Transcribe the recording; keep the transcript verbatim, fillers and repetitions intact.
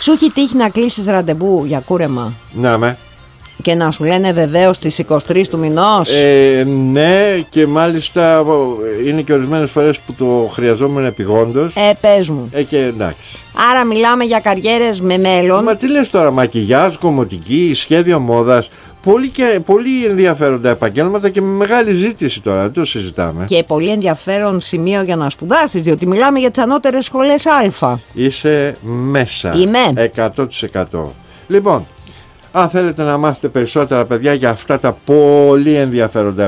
Σου έχει τύχει να κλείσεις ραντεβού για κούρεμα? Να με. Και να σου λένε βεβαίως στις είκοσι τρεις του μηνός? Ε, ναι, και μάλιστα είναι και ορισμένες φορές που το χρειαζόμουν επειγόντως. Ε, πες μου. Ε, και εντάξει. Άρα μιλάμε για καριέρες με μέλλον. Μα τι λες τώρα, μακιγιάζ, κομμωτική, σχέδιο μόδας. Πολύ, και, πολύ ενδιαφέροντα επαγγέλματα και με μεγάλη ζήτηση τώρα, δεν το συζητάμε. Και πολύ ενδιαφέρον σημείο για να σπουδάσεις, διότι μιλάμε για τις ανώτερες σχολές Α. Είσαι μέσα. Είμαι. εκατό τοις εκατό. Λοιπόν, αν θέλετε να μάθετε περισσότερα, παιδιά, για αυτά τα πολύ ενδιαφέροντα